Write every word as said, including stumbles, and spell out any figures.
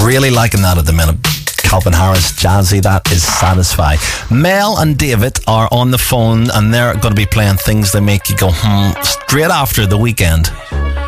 Really liking that at the minute. Calvin Harris, jazzy, that is Satisfy. Mel and David are on the phone and they're going to be playing Things That Make You Go Hmm straight after The Weekend.